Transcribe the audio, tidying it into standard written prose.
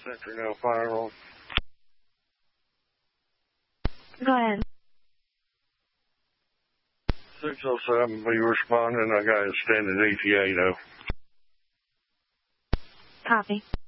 Century now, Firewall. Go ahead. 607, be responding. I got a standard ETA though. Copy.